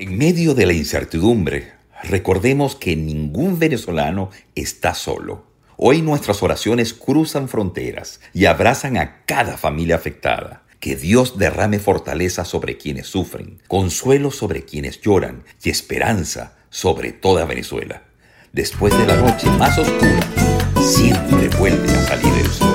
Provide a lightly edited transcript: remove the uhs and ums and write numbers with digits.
En medio de la incertidumbre, recordemos que ningún venezolano está solo. Hoy nuestras oraciones cruzan fronteras y abrazan a cada familia afectada. Que Dios derrame fortaleza sobre quienes sufren, consuelo sobre quienes lloran y esperanza sobre toda Venezuela. Después de la noche más oscura, siempre vuelve a salir el sol.